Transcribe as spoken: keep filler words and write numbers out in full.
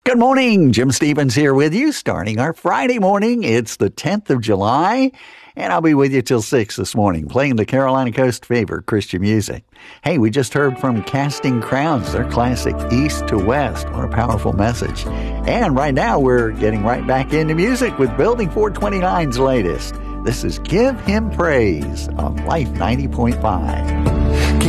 Good morning. Jim Stevens here with you, starting our Friday morning. It's the tenth of July, and I'll be with you till six this morning, playing the Carolina Coast favorite Christian music. Hey, we just heard from Casting Crowns, their classic East to West. What a powerful message. And right now, we're getting right back into music with Building four twenty-nine's latest. This is Give Him Praise on Life ninety point five.